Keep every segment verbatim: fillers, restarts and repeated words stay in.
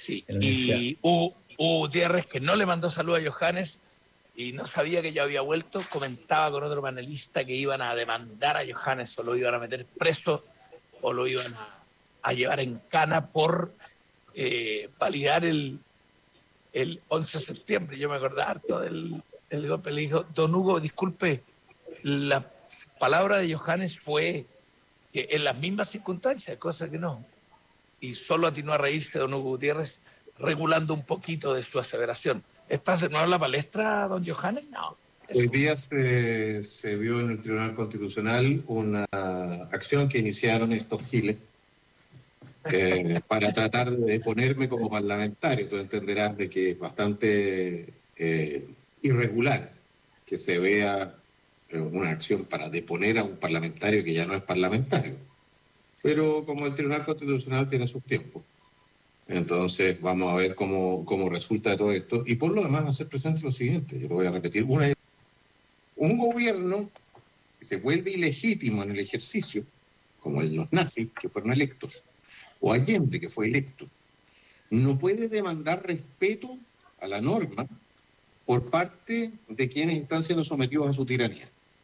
Sí, en la universidad. y Hugo, Hugo Gutiérrez, que no le mandó salud a Johannes y no sabía que yo había vuelto, comentaba con otro panelista que iban a demandar a Johannes o lo iban a meter preso o lo iban a, a llevar en cana por eh, validar el, el once de septiembre. Yo me acordaba harto del, del golpe. Le dijo, don Hugo, disculpe, la palabra de Johannes fue que en las mismas circunstancias, cosa que no. Y solo atinó a reírse don Hugo Gutiérrez, regulando un poquito de su aseveración. ¿Estás de nuevo en la palestra, don Johannes? No. Hoy día se, se vio en el Tribunal Constitucional una acción que iniciaron estos giles eh, para tratar de deponerme como parlamentario. Tú entenderás de que es bastante eh, irregular que se vea eh, una acción para deponer a un parlamentario que ya no es parlamentario. Pero como el Tribunal Constitucional tiene sus tiempos, entonces vamos a ver cómo, cómo resulta todo esto. Y por lo demás, hacer presente lo siguiente, yo lo voy a repetir una vez. Un gobierno que se vuelve ilegítimo en el ejercicio, como los nazis que fueron electos, o Allende que fue electo, no puede demandar respeto a la norma por parte de quienes están siendo sometidos a su tiranía.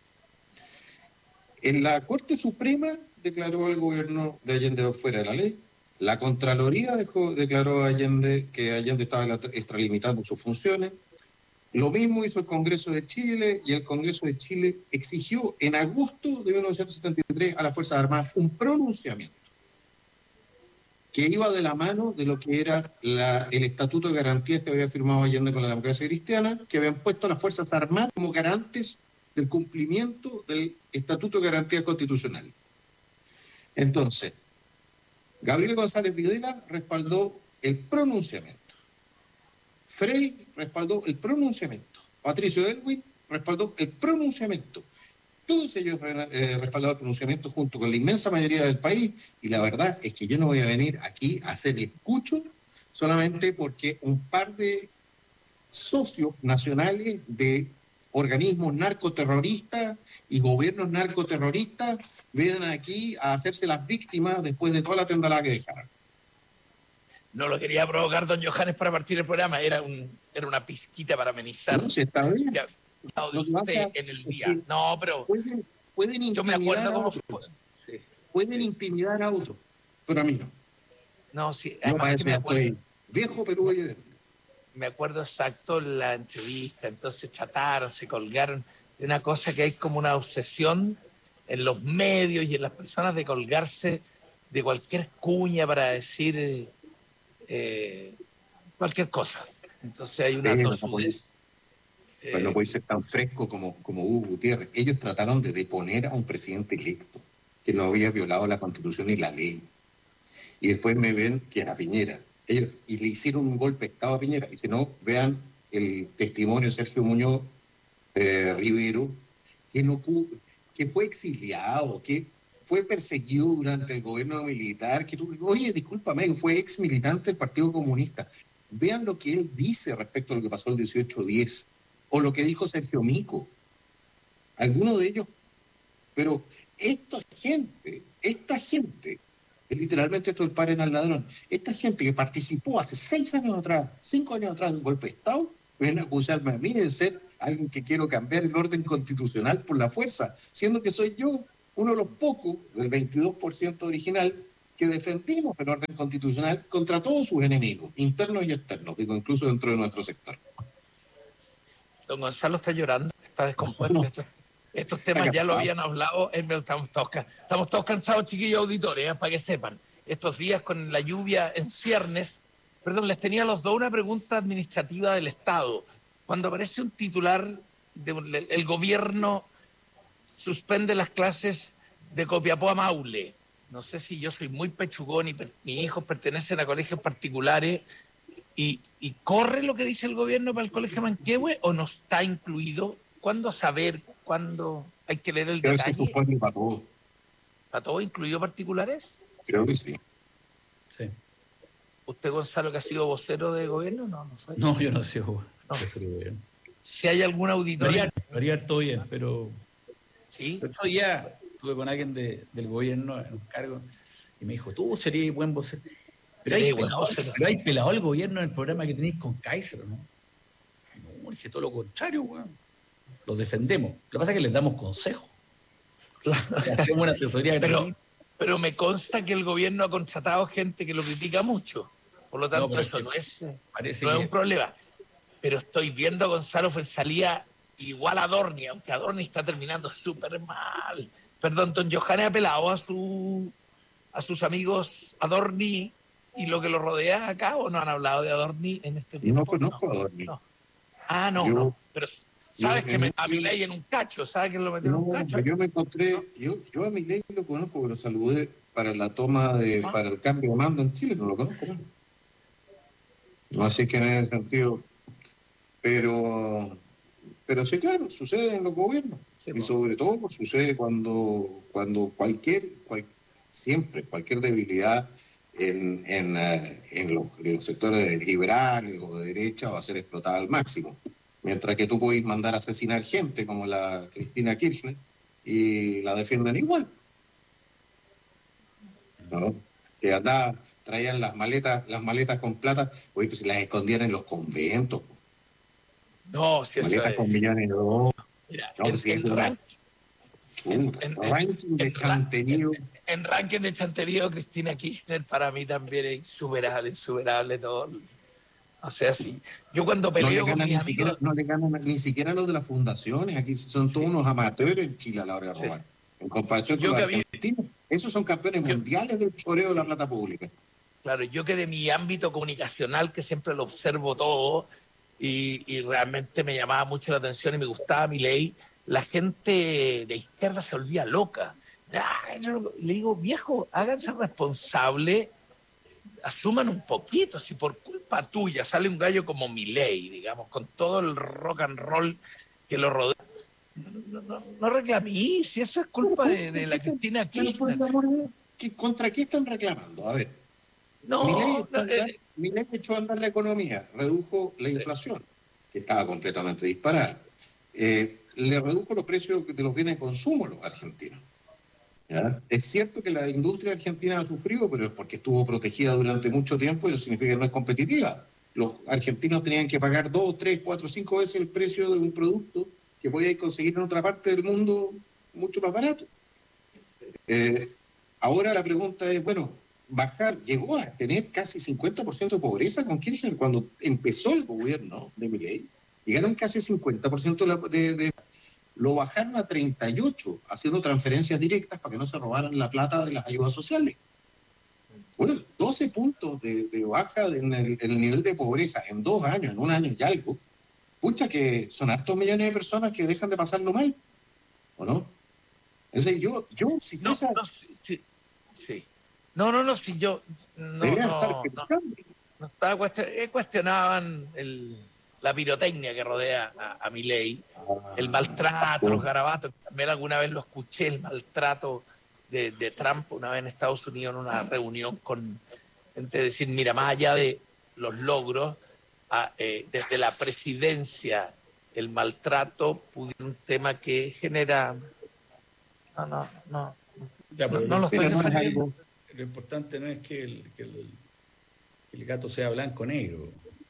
En la Corte Suprema declaró el gobierno de Allende fuera de la ley. La Contraloría dejó, declaró a Allende que Allende estaba extralimitando sus funciones. Lo mismo hizo el Congreso de Chile, y el Congreso de Chile exigió en agosto de mil novecientos setenta y tres a las Fuerzas Armadas un pronunciamiento que iba de la mano de lo que era la, el Estatuto de Garantías que había firmado Allende con la democracia cristiana, que habían puesto a las Fuerzas Armadas como garantes del cumplimiento del Estatuto de Garantías Constitucionales. Entonces, Gabriel González Videla respaldó el pronunciamiento. Frey respaldó el pronunciamiento. Patricio Elwin respaldó el pronunciamiento. Todos ellos eh, respaldaron el pronunciamiento junto con la inmensa mayoría del país, y la verdad es que yo no voy a venir aquí a hacer escucho solamente porque un par de socios nacionales de organismos narcoterroristas y gobiernos narcoterroristas vienen aquí a hacerse las víctimas después de toda la tendalada que dejaron. No lo quería provocar don Johannes para partir el programa, era un era una pizquita para amenizar. No, si está bien. Que de usted a, en el día. Sí, no, pero pueden, pueden yo me acuerdo cómo fue. Sí, pueden sí. intimidar a otros, pero a mí no. No, sí, No, para eso me ya acuerdo, estoy viejo, pero oye. Me acuerdo exacto la entrevista, entonces trataron, se colgaron de una cosa que hay como una obsesión en los medios y en las personas de colgarse de cualquier cuña para decir eh, cualquier cosa. Entonces hay una Sí, tosudez. No, pues no puede ser tan fresco como, como Hugo Gutiérrez. Ellos trataron de deponer a un presidente electo que no había violado la Constitución y la ley. Y después me ven que era Piñera. Ellos, y le hicieron un golpe de Estado a Piñera. Y si no, vean el testimonio de Sergio Muñoz eh, Rivero, que, no, que fue exiliado, que fue perseguido durante el gobierno militar, que tú, oye, discúlpame, fue ex militante del Partido Comunista. Vean lo que él dice respecto a lo que pasó el dieciocho diez, o lo que dijo Sergio Mico. Algunos de ellos, pero esta gente, esta gente, es literalmente esto del paren al ladrón, esta gente que participó hace seis años atrás, cinco años atrás de un golpe de Estado, vienen a acusarme a mí de ser alguien que quiero cambiar el orden constitucional por la fuerza, siendo que soy yo uno de los pocos, del veintidós por ciento original, que defendimos el orden constitucional contra todos sus enemigos, internos y externos, digo, incluso dentro de nuestro sector. Don Gonzalo está llorando, está descompuesto. No. Estos, estos temas ya lo habían hablado, estamos todos, estamos todos cansados, chiquillos auditores, ¿eh? Para que sepan. Estos días con la lluvia en ciernes, perdón, les tenía a los dos una pregunta administrativa del Estado. Cuando aparece un titular, de un, el gobierno suspende las clases de Copiapó a Maule. No sé si yo soy muy pechugón y per, mis hijos pertenecen a colegios particulares y, y corre lo que dice el gobierno para el colegio Manquehue o no está incluido. ¿Cuándo saber? ¿Cuándo hay que leer el Creo detalle? Que se supone para todo. ¿Para todo, incluido particulares? Creo que sí. Sí. ¿Usted, Gonzalo, que ha sido vocero de gobierno? No, no, sé. No, yo no sé no. vocero de gobierno. Si hay algún auditor... Haría, haría todo bien, pero... ¿Sí? Pero yo ya estuve con alguien de, del gobierno en un cargo y me dijo, tú serías buen vocero. Pero Sí, hay bueno, pelado, o sea, pero hay pelado el gobierno en el programa que tenéis con Kaiser, ¿no? No, dije todo lo contrario, weón. Los defendemos. Lo que pasa es que les damos consejos. Hacemos una asesoría pero, gratuita. pero me consta que el gobierno ha contratado gente que lo critica mucho. Por lo No, tanto, pero es eso que no es, parece no es un que problema. Pero estoy viendo a Gonzalo Fuenzalía igual a Adorni, aunque Adorni está terminando súper mal. Perdón, don Johannes ha pelado a, su, a sus amigos Adorni y lo que lo rodea acá, ¿o no han hablado de Adorni en este No tiempo? conozco No, a Dorni. no. Ah, no, Yo, no. Pero yo sabes que en me, un a cielo- Milei en un cacho, ¿sabes que lo metió en un no, cacho? yo me ¿No? encontré, yo, yo a Milei lo conozco, pero lo saludé para la toma de, ¿Ah? para el cambio de mando en Chile, no lo conozco más. No así que en ese sentido, pero, pero sí, claro, sucede en los gobiernos. Sí, Y po. sobre todo pues, sucede cuando, cuando cualquier, cual- siempre, cualquier debilidad en, en, eh, en los, en los sectores liberales o de derecha va a ser explotada al máximo. Mientras que tú puedes mandar a asesinar gente como la Cristina Kirchner y la defienden igual, ¿no? Que andaba, traían las maletas, las maletas con plata, oye, pues si las escondían en los conventos, No, si eso maletas con es. millones de dólares. Mira, No, en, pues si es en, una rank, en, chuta. en, en, Ranking de en, ra- en- chanterío. en ranking de chanterío, Cristina Kirchner para mí también es insuperable, insuperable todo. O sea, sí. Yo cuando No le peleo con ganan mis ni siquiera, amigos, no le ganan ni siquiera los de las fundaciones. Aquí son todos sí, unos amateurs en Chile a la hora de sí. robar. En comparación con Yo los que había, argentinos, esos son campeones yo, mundiales del choreo de la sí, plata pública. claro, yo que de mi ámbito comunicacional, que siempre lo observo todo, y, y realmente me llamaba mucho la atención y me gustaba mi ley, la gente de izquierda se volvía loca. Ay, yo le digo, viejo, háganse responsable, asuman un poquito, si por culpa tuya sale un gallo como Milei, digamos, con todo el rock and roll que lo rodea, no, no, no reclamí, si eso es Pero, culpa de, de la Cristina pero por Kirchner. el amor de Dios, ¿qué- ¿contra qué están reclamando? A ver, Milei No, echó no a andar, eh, Milei echó a andar la economía, redujo la sí, inflación, que estaba completamente disparada. Eh, le redujo los precios de los bienes de consumo a los argentinos. ¿Ya? Es cierto que la industria argentina ha sufrido, pero es porque estuvo protegida durante mucho tiempo y eso significa que no es competitiva. Los argentinos tenían que pagar dos, tres, cuatro, cinco veces el precio de un producto que podíais conseguir en otra parte del mundo mucho más barato. Eh, ahora la pregunta es, bueno, bajar, llegó a tener casi cincuenta por ciento de pobreza con Kirchner cuando empezó el gobierno de Milei. Llegaron casi cincuenta por ciento de, de, de lo bajaron a treinta y ocho, haciendo transferencias directas para que no se robaran la plata de las ayudas sociales. Bueno, doce puntos de, de baja en el, en el nivel de pobreza en dos años, en un año y algo. Pucha, que son hartos millones de personas que dejan de pasarlo mal, ¿o no? Es decir, yo, yo si no, fuese, no, sí, sí, sí. No, no, no, si yo no, debería estar no, no, felicitando. no estaba cuestion- eh, cuestionaban el, la pirotecnia que rodea a, a Milei, el maltrato, los garabatos, también alguna vez lo escuché, el maltrato de, de Trump una vez en Estados Unidos en una reunión con gente, decir, mira, más allá de los logros, a, eh, desde la presidencia, el maltrato, un tema que genera... No, no, no, ya, no, pero no lo lo, estoy Pero no es defendiendo. algo, lo importante no es que el, que, el, que el gato sea blanco o negro.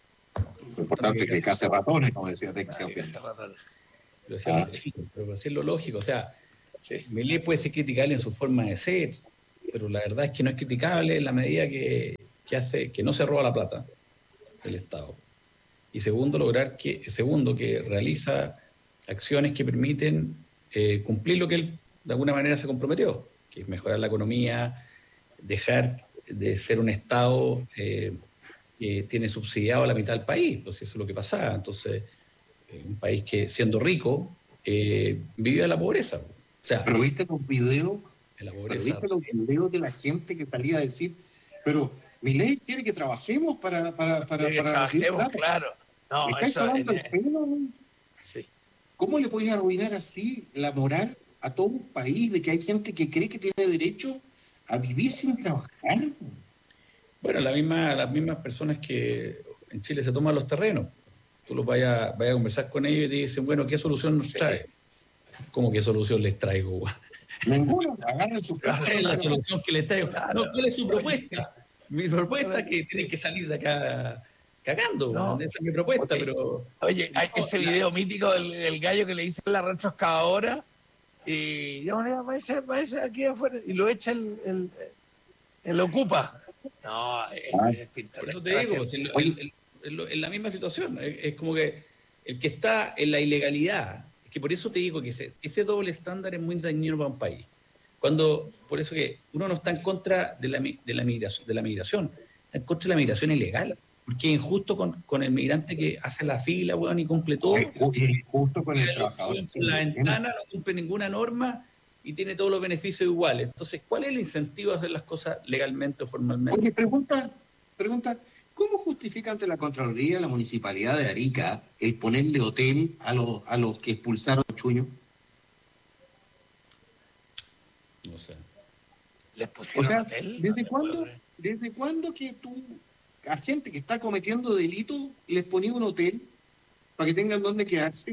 lo importante es que case ratones, como decía Rex Ay, Siapian. esa rata- Lo decían Ah, los chinos, pero así es lo lógico. O sea, sí. Milei puede ser criticable en su forma de ser, pero la verdad es que no es criticable en la medida que, que hace que no se roba la plata del Estado. Y segundo, lograr que, segundo, que realiza acciones que permiten eh, cumplir lo que él de alguna manera se comprometió, que es mejorar la economía, dejar de ser un Estado eh, que tiene subsidiado a la mitad del país, pues eso es lo que pasaba. Entonces, eh, un país que siendo rico eh, vive en la pobreza. O sea, pero viste los videos, en la pero pobreza. viste los videos de la gente que salía a decir, pero Milei quiere que trabajemos para, para, para, Sí, para recibir trabajemos, plata. claro. Me No, estáis eso en, tomando el pelo, ¿no? sí. ¿Cómo le podéis arruinar así la moral a todo un país de que hay gente que cree que tiene derecho a vivir sin trabajar? Bueno, la misma, las mismas personas que en Chile se toman los terrenos. Tú los vayas, vayas a conversar con ellos y te dicen, bueno, ¿qué solución nos Sí. trae? ¿Cómo qué solución les traigo? Ninguna, agarren sus Claro, ¿Cuál es la solución que les traigo? claro, No, ¿cuál es su oye, propuesta? Mi propuesta es que tienen que salir de acá cagando, no, esa es mi propuesta, oye, pero... Oye, hay no, ese la, video mítico del, del gallo que le dice la retroexcavadora y digamos, váyase, váyase aquí afuera y lo echa el, el, el ocupa. No, es, Ah, es por eso pintoresca te la digo, gente. pues, en, en- en- en lo- en la misma situación, es, es como que el que está en la ilegalidad, es que por eso te digo que ese, ese doble estándar es muy dañino para un país. Cuando, por eso que uno no está en contra de la, mi- de la, migración, de la migración, está en contra de la migración ilegal, porque es injusto con, con el migrante que hace la fila, weón, y cumple todo, es ju- es justo con el trabajador. por Sí, la el tema. ventana, no cumple ninguna norma y tiene todos los beneficios iguales. Entonces, ¿cuál es el incentivo a hacer las cosas legalmente o formalmente? Oye, pregunta, pregunta, ¿cómo justifica ante la Contraloría la Municipalidad de Arica el ponerle hotel a los, a los que expulsaron a Chuño? No sé. ¿Les O pusieron sea, hotel? No ¿desde te puedo cuándo, creer. desde cuándo que tú a gente que está cometiendo delitos les ponía un hotel para que tengan dónde quedarse?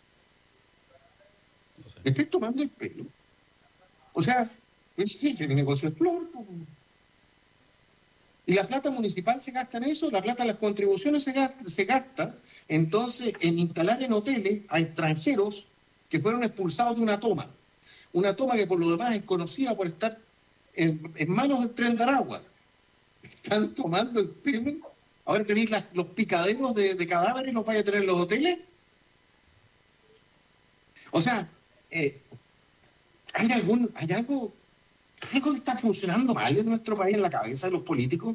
No sé. ¿Me estoy tomando el pelo? O sea, es que el negocio es flor. Po. Y la plata municipal se gasta en eso, la plata de las contribuciones se gasta, se gasta entonces en instalar en hoteles a extranjeros que fueron expulsados de una toma. Una toma que por lo demás es conocida por estar en, en manos del Tren de Aragua. Están tomando el pelo. Ahora tenéis las, los picaderos de, de cadáveres, los vais a tener en los hoteles. O sea, eh, ¿hay, algún, ¿hay algo, algo que está funcionando mal en nuestro país, en la cabeza de los políticos?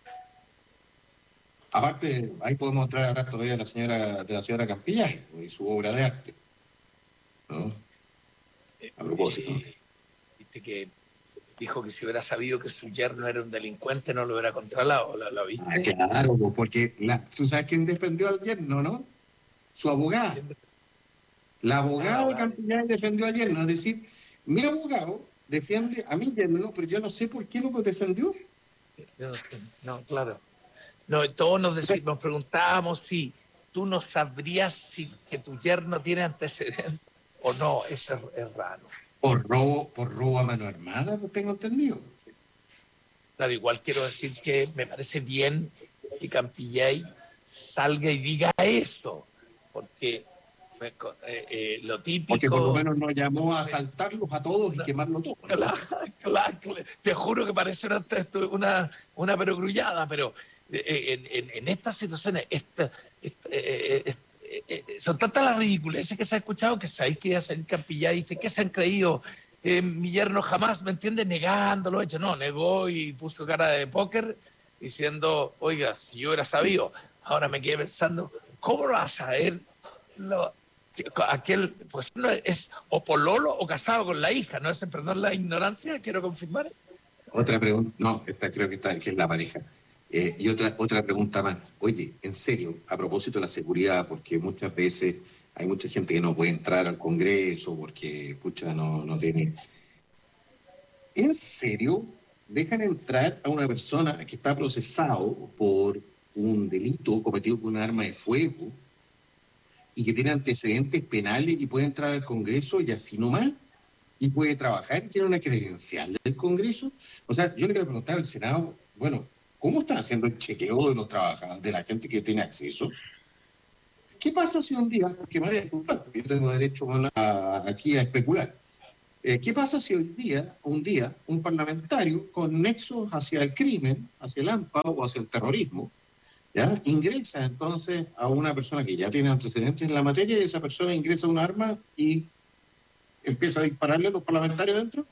Aparte, ahí podemos entrar a hablar todavía de la señora, de la señora Campillay y su obra de arte, ¿no? A propósito. ¿no? Eh, viste que dijo que si hubiera sabido que su yerno era un delincuente no lo hubiera controlado. ¿Lo, lo Ah, viste? claro, porque la, tú sabes quién defendió al yerno, ¿no? Su abogada. La Ah, abogada de abogado. Campillay defendió al yerno. Es decir, mi abogado defiende a mi yerno, pero yo no sé por qué lo defendió. No, no, claro. No, todos nos, O sea, deci- nos preguntábamos si tú no sabrías si que tu yerno tiene antecedentes o no. Eso es, es raro. por robo, por robo a mano armada, lo tengo entendido. Claro, igual quiero decir que me parece bien que Campillay salga y diga eso, porque fue co- eh, eh, lo Porque por lo típico. menos nos llamó a asaltarlos a todos y quemarlo todo. ¿no? Claro, claro, te juro que parece una, una, una perogrullada, pero eh, en, en, en estas situaciones esta, esta, eh, eh, eh, eh, son tantas las ridiculeces que se ha escuchado que sabéis que iba a salir Campillay y dice que se han creído. Eh, mi yerno jamás, ¿me entiende? Negándolo hecho. No, negó y puso cara de póker diciendo, oiga, si yo hubiera sabido, ahora me quedé pensando, ¿cómo lo vas a saber? Lo, aquel, pues no es o pololo o casado con la hija, ¿no? Es, perdón la ignorancia, quiero confirmar. Otra pregunta, no, esta creo que, está, que es la pareja. Eh, y otra, otra pregunta más. Oye, en serio, a propósito de la seguridad, porque muchas veces hay mucha gente que no puede entrar al Congreso porque, pucha, no, no tiene... ¿En serio dejan entrar a una persona que está procesado por un delito cometido con un arma de fuego y que tiene antecedentes penales y puede entrar al Congreso y así nomás? Y puede trabajar, tiene una credencial del Congreso? O sea, yo le quiero preguntar al Senado, bueno, ¿cómo están haciendo el chequeo de los trabajadores, de la gente que tiene acceso? ¿Qué pasa si un día, porque me voy a disculpar, porque yo tengo derecho a, aquí a especular, eh, ¿qué pasa si hoy día, un día, un parlamentario con nexos hacia el crimen, hacia el AMPA o hacia el terrorismo, ¿ya? Ingresa entonces a una persona que ya tiene antecedentes en la materia y esa persona ingresa un arma y empieza a dispararle a los parlamentarios dentro?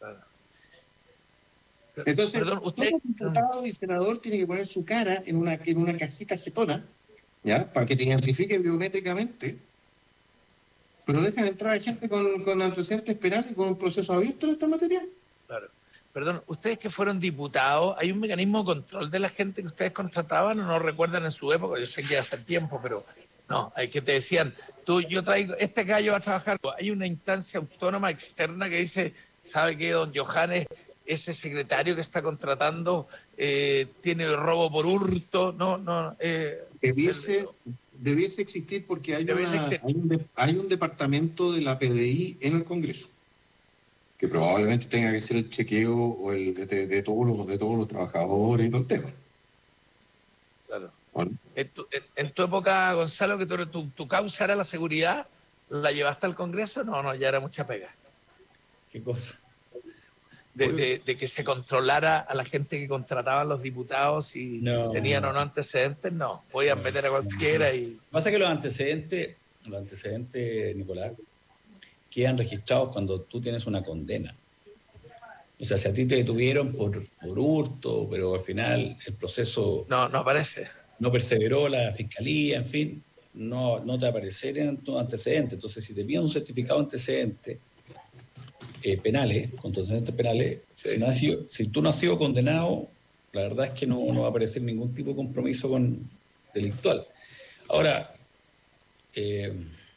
Entonces, Perdón, usted. todo diputado y senador tiene que poner su cara en una, en una cajita jetona, ¿ya? Para que te identifique biométricamente, pero dejan entrar a gente con, con antecedentes penales y con un proceso abierto en esta materia. Claro. Perdón, ustedes que fueron diputados, ¿hay un mecanismo de control de la gente que ustedes contrataban o no recuerdan en su época? Yo sé que hace tiempo, pero no, hay que te decían, tú, yo traigo, este gallo va a trabajar. Hay una instancia autónoma externa que dice, ¿sabe qué, don Johannes? Ese secretario que está contratando eh, tiene el robo por hurto, no, no, eh, Debiese, debiese existir porque hay, debe una, existir. hay, un de, hay un departamento de la P D I en el Congreso. que probablemente tenga que ser el chequeo o el de, de, de todos los de todos los trabajadores y todo el tema. Claro. ¿Vale? En tu, en, en tu época, Gonzalo, que tu, tu, tu causa era la seguridad, ¿la llevaste al Congreso? No, no, ya era mucha pega. ¿Qué cosa? De, de, de que se controlara a la gente que contrataban los diputados y No. tenían o no antecedentes, no. Podían No, meter a cualquiera y... Lo que pasa es que los antecedentes, los antecedentes, Nicolás, quedan registrados cuando tú tienes una condena. O sea, si a ti te detuvieron por, por hurto, pero al final el proceso No, no aparece. no perseveró la fiscalía, en fin, no, no te aparecerían tus antecedentes. Entonces, si te piden un certificado de antecedentes eh, penales, con tus antecedentes penales, Sí. si, no has sido, si tú no has sido condenado, la verdad es que no, no va a aparecer ningún tipo de compromiso con delictual. Ahora, eh,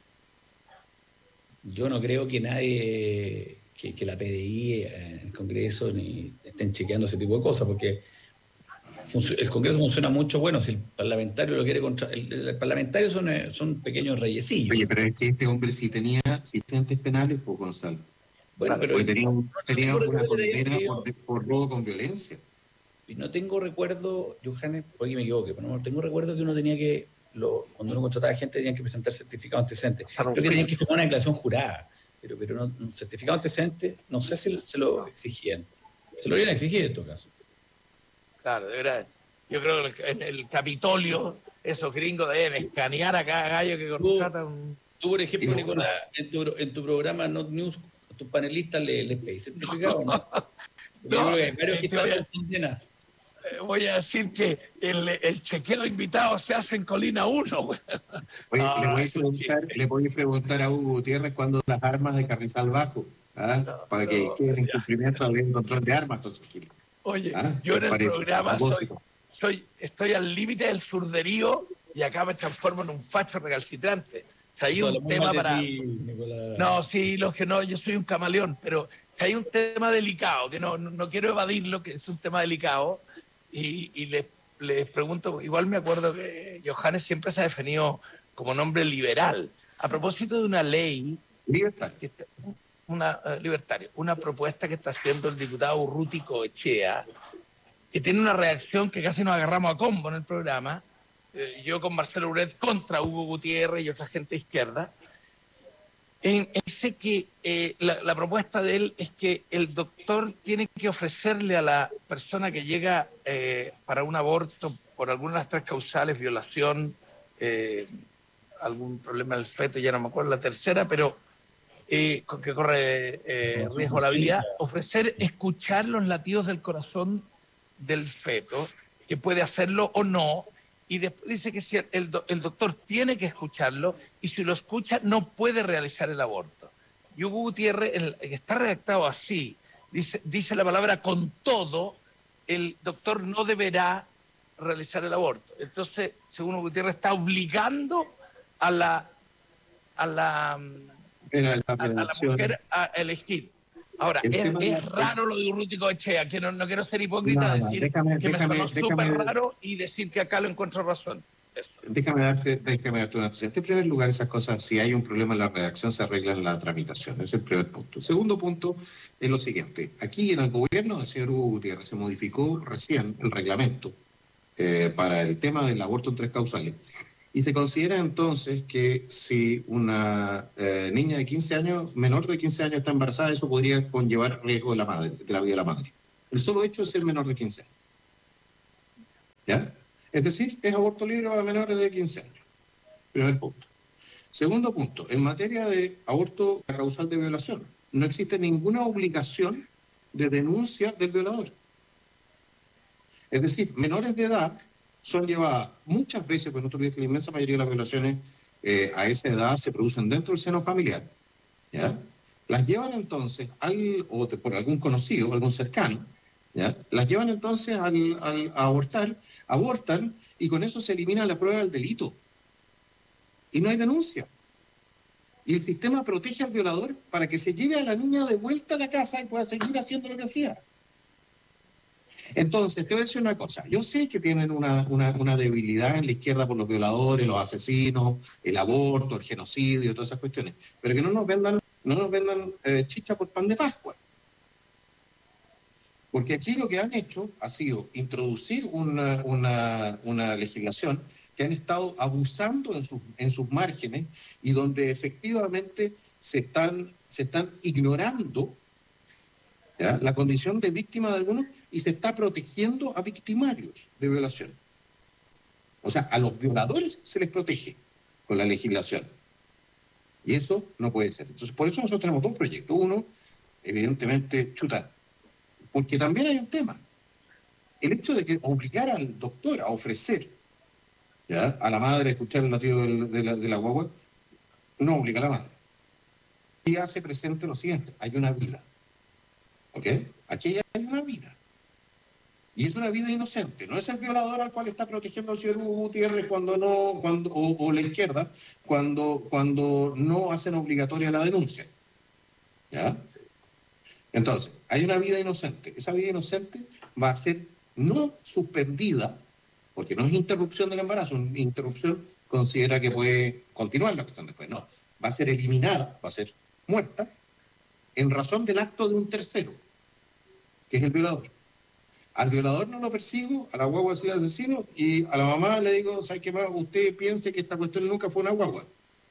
yo no creo que nadie, que, que la P D I en el Congreso ni estén chequeando ese tipo de cosas, porque el Congreso funciona mucho, bueno, si el parlamentario lo quiere contra... El, el parlamentario son, son pequeños reyecillos. Oye, pero es que este hombre sí tenía asistentes penales, pues, Gonzalo. Bueno, pero Porque tenía, tenía no una condena condena por, por robo con violencia. Y no tengo recuerdo, Johannes, puede que me equivoque, pero no tengo recuerdo que uno tenía que, lo, cuando uno contrataba gente, tenían que presentar certificado antecedente. Creo que tenían que firmar una declaración jurada, pero, pero no, un certificado antecedente, no sé si se lo exigían. Se lo iban a exigir en todo caso. Claro, de verdad. Yo creo que en el Capitolio, esos gringos deben escanear a cada gallo que contrata un... Tú, por ejemplo, Nicolás, en tu, en tu programa Not News, a tus panelistas les le pedís certificado, ¿no? Yo No, creo que hay varios que te voy están a- con condena. eh, voy a decir que el, el chequeo de invitados se hace en Colina uno. Oye, No, le, no, voy a es un preguntar, chiste. le voy a preguntar a Hugo Gutiérrez cuándo las armas de Carrizal Bajo, ¿ah? No, Para que no, quede en ya. cumplimiento del control de armas, entonces, Gil. Oye, ¿Ah? yo ¿Qué en el parece? programa soy, Propósito. soy, estoy al límite del surderío y acá me transformo en un facho recalcitrante. O sea, hay Eso habla un muy mal tema de para... ti, Nicolás. No, sí, los que no, yo soy un camaleón, pero que hay un tema delicado, que no, no, no quiero evadirlo, que es un tema delicado, y, y les, les pregunto, igual me acuerdo que Johannes siempre se ha definido como nombre liberal, a propósito de una ley, Libertad. que está- una, eh, libertario, una propuesta que está haciendo el diputado Urruti Coechea, que tiene una reacción que casi nos agarramos a combo en el programa, eh, yo con Marcelo Uret contra Hugo Gutiérrez y otra gente de izquierda. En, dice que eh, la, la propuesta de él es que el doctor tiene que ofrecerle a la persona que llega eh, para un aborto por alguna de las tres causales, violación, eh, algún problema del feto, ya no me acuerdo la tercera, pero eh, con que corre eh, riesgo la vida, ofrecer escuchar los latidos del corazón del feto, que puede hacerlo o no, y después dice que si el, do- el doctor tiene que escucharlo, y si lo escucha no puede realizar el aborto. Y Hugo Gutiérrez, el, que está redactado así, dice, dice la palabra con todo, el doctor no deberá realizar el aborto. Entonces, según Hugo Gutiérrez, está obligando a la, a la, Era la a, a la redacción. mujer a elegir. Ahora, El es, tema de- es raro lo de Urruti Coechea, que no, no quiero ser hipócrita, Nada, decir déjame- que déjame- me sonó súper déjame- raro y decir que acá lo encuentro razón. Eso. Déjame darte, déjame darte una antecedente. En primer lugar, esas cosas, si hay un problema en la redacción, se arreglan en la tramitación. Ese es el primer punto. El segundo punto es lo siguiente. Aquí en el gobierno del señor Hugo Gutiérrez se modificó recién el reglamento eh, para el tema del aborto en tres causales. Y se considera entonces que si una eh, niña de quince años, menor de quince años, está embarazada, eso podría conllevar riesgo de la madre, de la vida de la madre. El solo hecho de ser menor de quince años. ¿Ya? Es decir, es aborto libre a menores de quince años. Primer punto. Segundo punto, en materia de aborto causal de violación, no existe ninguna obligación de denuncia del violador. Es decir, menores de edad son llevadas muchas veces, pues no te olvides que la inmensa mayoría de las violaciones eh, a esa edad se producen dentro del seno familiar, ¿ya? Las llevan entonces al, o de- por algún conocido, algún cercano, ¿ya? Las llevan entonces al, al- a abortar, abortan y con eso se elimina la prueba del delito. Y no hay denuncia. Y el sistema protege al violador para que se lleve a la niña de vuelta a la casa y pueda seguir haciendo lo que hacía. Entonces, te voy a decir una cosa. Yo sé que tienen una, una, una debilidad en la izquierda por los violadores, los asesinos, el aborto, el genocidio, todas esas cuestiones. Pero que no nos vendan, no nos vendan eh, chicha por pan de Pascua. Porque aquí lo que han hecho ha sido introducir una, una, una legislación que han estado abusando en sus, en sus márgenes y donde efectivamente se están, se están ignorando, ¿ya?, la condición de víctima de algunos, y se está protegiendo a victimarios de violación. O sea, a los violadores se les protege con la legislación. Y eso no puede ser. Entonces, por eso nosotros tenemos dos proyectos. Uno, evidentemente, chuta, porque también hay un tema. El hecho de que obligar al doctor a ofrecer, ¿ya?, a la madre a escuchar el latido de, de, la, de la guagua, no obliga a la madre. Y hace presente lo siguiente: hay una vida. ¿Ok? Aquí hay una vida. Y es una vida inocente. No es el violador al cual está protegiendo el señor Hugo Gutiérrez cuando no, cuando, o, o la izquierda, cuando, cuando no hacen obligatoria la denuncia. ¿Ya? Entonces, hay una vida inocente. Esa vida inocente va a ser no suspendida, porque no es interrupción del embarazo. Una interrupción considera que puede continuar la cuestión después. No, va a ser eliminada, va a ser muerta, en razón del acto de un tercero, que es el violador. Al violador no lo persigo, a la guagua sí al asesino, y a la mamá le digo, ¿sabe qué más? Usted piense que esta cuestión nunca fue una guagua.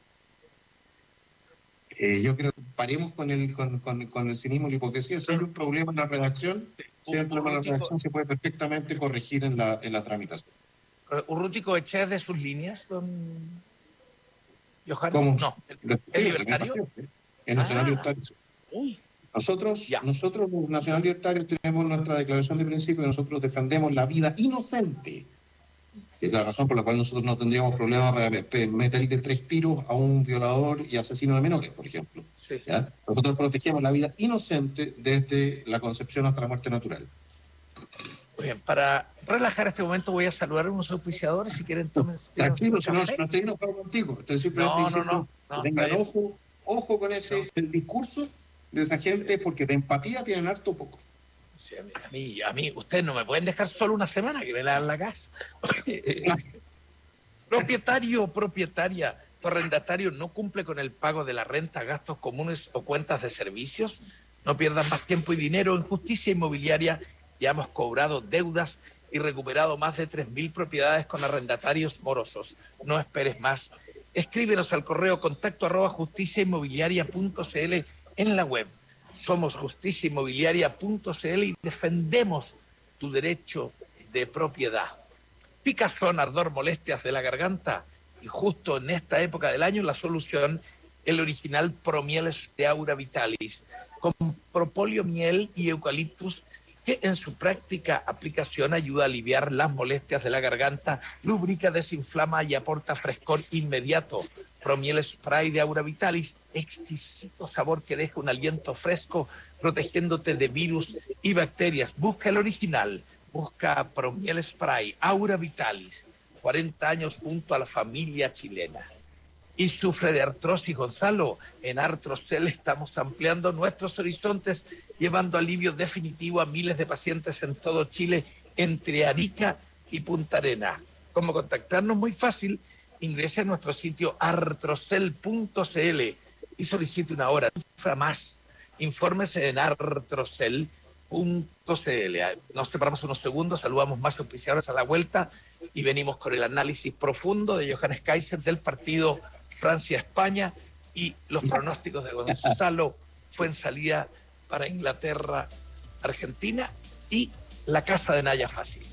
Eh, yo creo que paremos con el, con, con, con el cinismo y la hipocresía. Si hay un problema en la redacción, si hay un problema en la redacción, se puede perfectamente corregir en la, en la tramitación. ¿Urrutico eché de sus líneas, don Johannes? ¿Cómo? No, ¿el, el libertario? El Nacional Ah. Libertario. Uy. Nosotros, Ya. nosotros los Nacional Libertarios tenemos nuestra declaración de principio y nosotros defendemos la vida inocente. Que es la razón por la cual nosotros no tendríamos problema para meterle tres tiros a un violador y asesino de menores, por ejemplo. Sí, sí. ¿Ya? Nosotros protegemos la vida inocente desde la concepción hasta la muerte natural. Muy bien, para relajar este momento voy a saludar a unos auspiciadores. Si quieren, tomen. Tranquilo, si no, si no estoy enojado contigo. Estoy simplemente No, diciendo no, no, no, que tengan está bien. ojo, ojo con ese No. el discurso de esa gente, porque de empatía tienen harto poco. Sí, a mí, a mí, a mí, ustedes no me pueden dejar solo una semana que me la dan la casa. Propietario, propietaria, tu arrendatario no cumple con el pago de la renta, gastos comunes o cuentas de servicios. No pierdas más tiempo y dinero. En Justicia Inmobiliaria ya hemos cobrado deudas y recuperado más de tres mil propiedades con arrendatarios morosos. No esperes más. Escríbenos al correo contacto arroba justicia inmobiliaria punto cl en la web. Somos justicia inmobiliaria punto cl y defendemos tu derecho de propiedad. Picazón, ardor, molestias de la garganta, y justo en esta época del año la solución, el original Promieles de Aura Vitalis, con propóleo, miel y eucaliptus, que en su práctica aplicación ayuda a aliviar las molestias de la garganta, lubrica, desinflama y aporta frescor inmediato. Promieles Spray de Aura Vitalis, exquisito sabor que deja un aliento fresco, protegiéndote de virus y bacterias. Busca el original. Busca Promiel Spray, Aura Vitalis, cuarenta años junto a la familia chilena. Y sufre de artrosis, Gonzalo. En Artrocel estamos ampliando nuestros horizontes, llevando alivio definitivo a miles de pacientes en todo Chile, entre Arica y Punta Arenas. ¿Cómo contactarnos? Muy fácil. Ingrese a nuestro sitio artrocel punto cl y solicite una hora. Sufra más. Infórmese en artrocel punto cl. Nos separamos unos segundos, saludamos más auspiciadores a la vuelta y venimos con el análisis profundo de Johannes Kaiser del partido Francia-España y los pronósticos de Gonzalo Fuenzalía para Inglaterra, Argentina y la casa de Naya Fácil.